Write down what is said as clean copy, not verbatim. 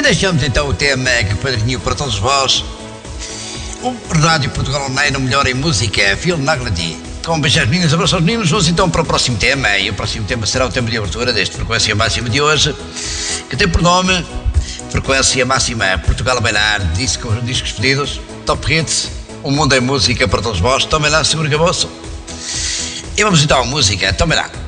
deixamos então o tema que padrinho para todos vós. O Rádio Portugal Online, o melhor em música, Phil Naglady. Com beijos aos meninos, abraços aos meninos. Vamos então para o próximo tema. E o próximo tema será o tema de abertura deste Frequência Máxima de hoje, que tem por nome Frequência Máxima Portugal a Bailar, discos pedidos, Top Hits, o mundo em música para todos vós. Tomem lá, segura o caboço. E vamos então à música, tomem lá.